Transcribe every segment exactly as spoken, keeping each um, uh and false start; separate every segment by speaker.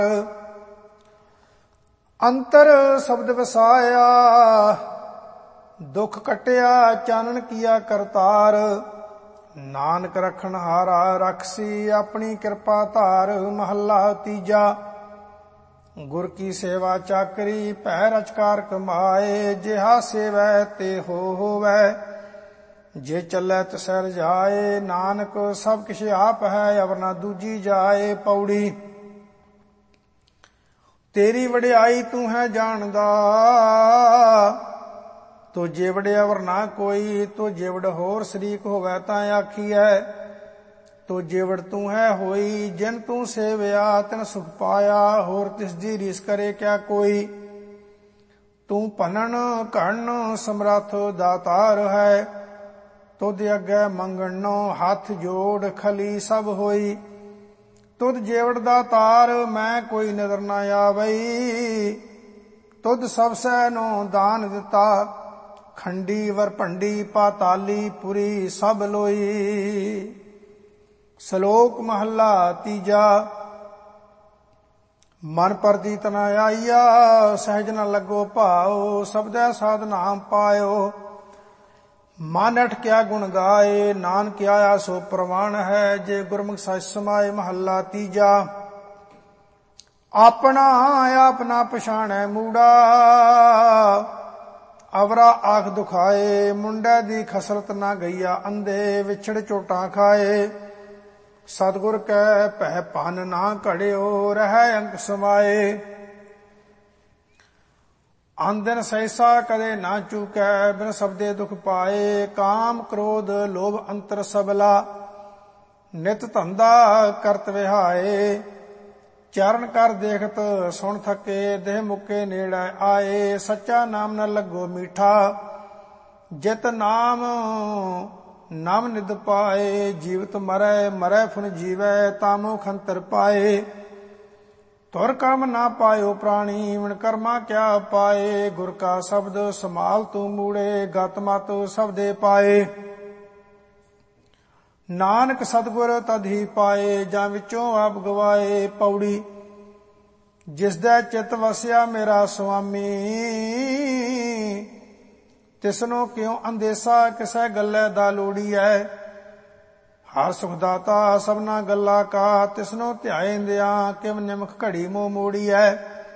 Speaker 1: ਅੰਤਰ ਸ਼ਬਦ ਵਸਾਇਆ, ਦੁੱਖ ਕਟਿਆ ਚਾਨਣ ਕੀਆ ਕਰਤਾਰ। ਨਾਨਕ ਰਖਣ ਹਾਰਾ ਰਖਸੀ, ਆਪਣੀ ਕਿਰਪਾ ਧਾਰ। ਮਹੱਲਾ ਤੀਜਾ। ਗੁਰ ਕੀ ਸੇਵਾ ਚਾਕਰੀ, ਭੈ ਰਚਕਾਰ ਕਮਾਏ। ਜਿਹਾ ਸੇਵੈ ਤੇ ਹੋ ਹੋਵੈ, ਜੇ ਚੱਲੈ ਤਿਸੈ ਰਜਾਏ। ਨਾਨਕ ਸਭ ਕਿਛ ਆਪ ਹੈ, ਅਵਰ ਨਾ ਦੂਜੀ ਜਾਏ। ਪੌੜੀ। ਤੇਰੀ ਵਡਿਆਈ ਤੂੰ ਹੈ ਜਾਣਦਾ, ਤੋ ਜੇਵੜ ਅਵਰ ਨਾ ਕੋਈ। ਤੋ ਜੇਵੜ ਹੋਰ ਸ਼ਰੀਕ ਹੋਵੈ ਤਾਂ ਆਖੀਐ, ਤੋ ਜੇਵੜ ਤੂੰ ਹੈ ਹੋਈ। ਜਿਨ ਤੂੰ ਸੇਵਿਆ ਤਿਨ ਸੁਖ ਪਾਇਆ, ਹੋਰ ਤਿਸ ਦੀ ਰੀਸ ਕਰੇ ਕਿਆ ਕੋਈ। ਤੂੰ ਭੰਨਣ ਘੜਨ ਸਮਰੱਥ ਦਾਤਾਰ ਹੈ, ਤੁਧ ਅੱਗੇ ਮੰਗਣੋ ਹੱਥ ਜੋੜ। ਖਲੀ ਸਭ ਹੋਈ, ਤੁਧ ਜੇਵੜ ਦਾਤਾਰ। ਮੈਂ ਕੋਈ ਨਜ਼ਰ ਨਾ ਆਵਈ, ਤੁਧ ਸਭ ਸੈ ਨੂੰ ਦਾਨ ਦਿੱਤਾ। ਖੰਡੀ ਵਰਭੰਡੀ ਪਾਤਾਲੀ ਪੁਰੀ ਸਭ ਲੋਈ। ਸ਼ਲੋਕ ਮਹੱਲਾ ਤੀਜਾ। ਮਨ ਪਰਦੀਤ ਨ ਆਈਆ, ਸਹਿਜ ਨ ਲੱਗੋ ਭਾਉ। ਸਬਦੈ ਸਾਧ ਨਾਮ ਪਾਇਓ, ਮਨ ਅਟਕਿਆ ਗੁਣ ਗਾਏ। ਨਾਨਕ ਆਇਆ ਸੋ ਪ੍ਰਵਾਨ ਹੈ, ਜੇ ਗੁਰਮੁਖ ਸਚ ਸਮਾਏ। ਮਹੱਲਾ ਤੀਜਾ। ਆਪਣਾ ਆਪ ਨਾ ਪਛਾਣੈ ਮੂੜਾ, ਅਵਰਾ ਆਖ ਦੁਖਾਏ। ਮੁੰਡੈ ਦੀ ਖਸਰਤ ਨਾ ਗਈਆ ਅੰਧੇ, ਵਿਛੜ ਚੋਟਾਂ ਖਾਏ। ਸਤਿਗੁਰ ਕੈ ਭੈ ਭਨ ਨਾ ਘੜਿਓ, ਰਹਿ ਅੰਕ ਸਮਾਏ। ਆਂਦਨ ਸਹਿਸਾ ਕਦੇ ਨਾ ਚੂਕੈ, ਬਿਨ ਸਬਦੇ ਦੁਖ ਪਾਏ। ਕਾਮ ਕ੍ਰੋਧ ਲੋਭ ਅੰਤਰ ਸਬਲਾ, ਨਿਤ ਧੰਦਾ ਕਰਤ ਵਿਹਾਏ। ਚਰਨ ਕਰ ਦੇਖਤ ਸੁਣ ਥਕੇ, ਦੇਹ ਮੁਕੇ ਨੇੜੇ ਆਏ। ਸੱਚਾ ਨਾਮ ਨ ਲੱਗੋ ਮੀਠਾ, ਜਿਤ ਨਾਮ ਨਾਮ ਨਿਧ ਪਾਏ। ਜੀਵਤ ਮਰੈ ਮਰੈ ਫੁਨ ਜੀਵੈ, ਤਾਮੋ ਖੰਤਰ ਪਾਏ। ਤੁਰ ਕਰਮ ਨਾ ਪਾਇਓ ਪ੍ਰਾਣੀ, ਵਿਣ ਕਰਮਾ ਕਿਆ ਪਾਏ। ਗੁਰ ਕਾ ਸ਼ਬਦ ਸਮਾਲ ਤੂੰ ਮੂੜੇ, ਗਤ ਮਤ ਸਬਦੇ ਪਾਏ। ਨਾਨਕ ਸਤਿਗੁਰ ਤਦ ਹੀ ਪਾਏ, ਜਾਂ ਵਿੱਚੋਂ ਆਪ ਗਵਾਏ। ਪੌੜੀ। ਜਿਸਦਾ ਚਿਤ ਵਸਿਆ ਮੇਰਾ ਸੁਆਮੀ, ਤਿਸਨੋ ਕਿਉ ਅੰਦੇਸਾ। ਕਿਸੈ ਗੱਲੇ ਦਾ ਲੋੜੀਐ, ਹਰ ਸੁਖ ਦਾਤਾ ਸਭਨਾ ਗੱਲਾ ਕਾ। ਤਿਸਨੋ ਧਿਆਇਂਦਿਆਂ ਕਿਵ ਨਿਮਖ ਘੜੀ ਮੋ ਮੋੜੀਐ।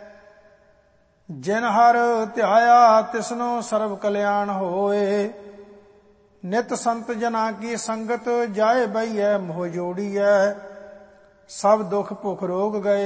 Speaker 1: ਜਿਨ ਹਰ ਧਿਆਇਆ ਤਿਸਨੋ ਸਰਬ ਕਲਿਆਣ ਹੋਏ। ਨਿਤ ਸੰਤ ਜਨਾ ਕੀ ਸੰਗਤ, ਜਾਏ ਬਈਐ ਮੋਹ ਜੋੜੀਐ। ਸਭ ਦੁਖ ਭੁਖ ਰੋਗ ਗਏ,